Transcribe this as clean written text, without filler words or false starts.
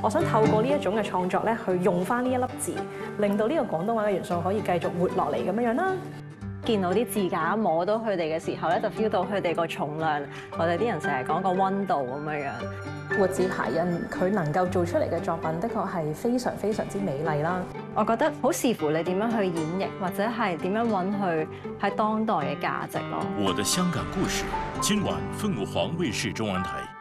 我想透過呢一種嘅創作咧，去用翻呢一粒字，令到呢個廣東話嘅元素可以繼續活落嚟咁樣樣啦。 見到啲字架摸到佢哋嘅時候咧，就 feel 到佢哋個重量。我哋啲人成日講個溫度咁樣樣。 活字排印佢能夠做出嚟嘅作品，的確係非常非常之美麗啦。 我覺得好視乎你點樣去演繹，或者係點樣揾佢喺當代嘅價值咯。 我的香港故事，今晚鳳凰衛視中文台